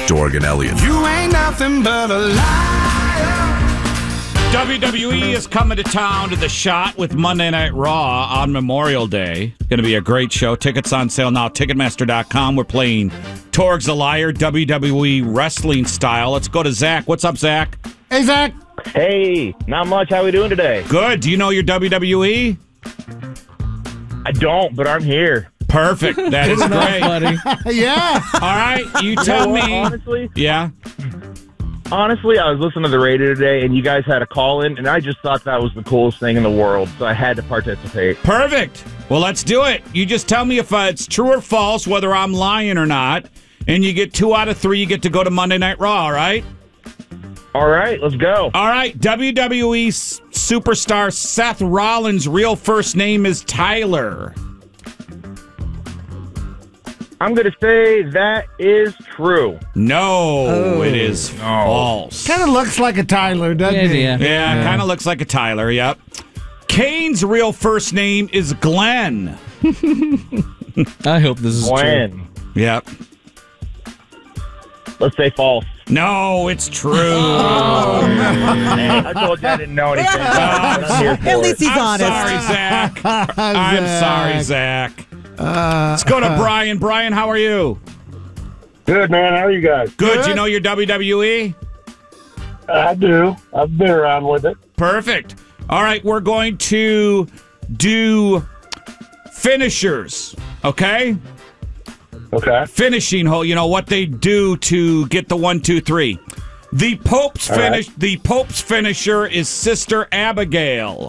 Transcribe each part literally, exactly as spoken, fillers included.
Torg and Elliott. You ain't nothing but a liar. W W E is coming to town to The Shot with Monday Night Raw on Memorial Day. Going to be a great show. Tickets on sale now. Ticketmaster dot com. We're playing Torg's a Liar, W W E wrestling style. Let's go to Zach. What's up, Zach? Hey, Zach. Hey, not much. How we doing today? Good. Do you know your W W E? I don't, but I'm here. Perfect. That is great. buddy. Yeah. All right. You tell You know what, me. honestly, Yeah. honestly, I was listening to the radio today, and you guys had a call in, and I just thought that was the coolest thing in the world, so I had to participate. Perfect. Well, let's do it. You just tell me if uh, it's true or false, whether I'm lying or not, and you get two out of three. You get to go to Monday Night Raw. All right. All right, let's go. All right, W W E s- superstar Seth Rollins' real first name is Tyler. I'm going to say that is true. No, Oh. it is false. Kind of looks like a Tyler, doesn't Yeah, he? yeah. Yeah, kind of looks like a Tyler, yep. Kane's real first name is Glenn. I hope this is true. Gwen. Yep. Let's say false. No, it's true. Man, I told you I didn't know anything. I'm here for At least it. he's I'm honest. sorry, Zach. I'm sorry, Zach. Let's go to Brian. Brian, how are you? Good, man. How are you guys? Good. Do you know your W W E? I do. I've been around with it. Perfect. All right, we're going to do finishers, okay? Okay. Finishing hole, you know, what they do to get the one, two, three. The Pope's All finish. right. The Pope's finisher is Sister Abigail.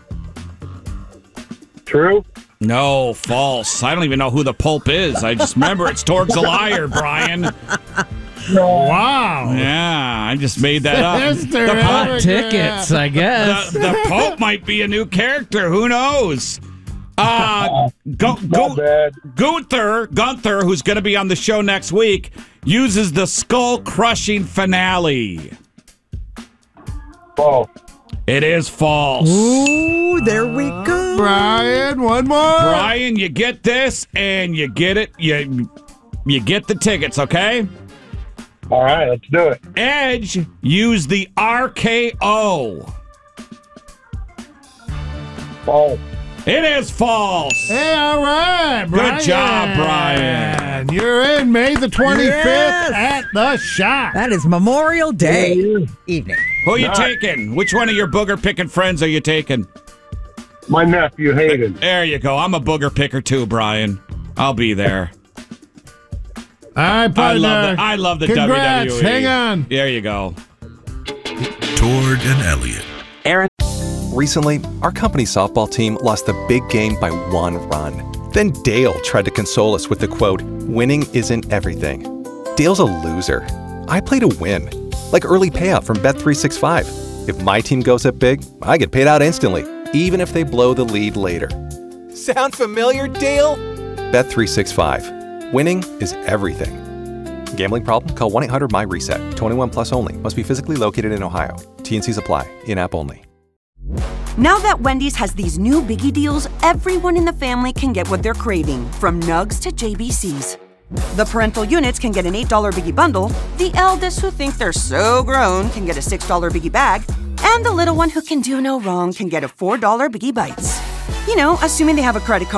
True? No, false. I don't even know who the Pope is. I just remember it's Torg's a liar, Brian. Wow. Yeah, I just made that up. Mister The Hot Abigail. tickets, I guess. The, the Pope might be a new character. Who knows? Uh, go, Not go, bad. Gunther, Gunther, who's going to be on the show next week, uses the skull-crushing finale. False. It is false. Ooh, there we go. Brian, one more. Brian, you get this, and you get it. You you get the tickets, okay? All right, let's do it. Edge used the R K O. False. It is false. Hey, all right, Brian. Good job, Brian. You're in May the twenty-fifth Yes. at The Shot. That is Memorial Day evening. Who are you Nice. taking? Which one of your booger picking friends are you taking? My nephew, Hayden. There you go. I'm a booger picker too, Brian. I'll be there. All right, I partner. love the I love the Congrats. W W E. Hang on. There you go. Torg and Elliott. Recently, our company softball team lost the big game by one run. Then Dale tried to console us with the quote, "Winning isn't everything." Dale's a loser. I play to win. Like early payout from Bet three sixty-five. If my team goes up big, I get paid out instantly, even if they blow the lead later. Sound familiar, Dale? Bet three sixty-five. Winning is everything. Gambling problem? Call one eight hundred M Y RESET. twenty-one plus only. Must be physically located in Ohio. T and Cs apply. In-app only. Now that Wendy's has these new biggie deals, everyone in the family can get what they're craving, from nugs to J B Cs. The parental units can get an eight dollar biggie bundle, the eldest who think they're so grown can get a six dollar biggie bag, and the little one who can do no wrong can get a four dollar biggie bites. You know, assuming they have a credit card.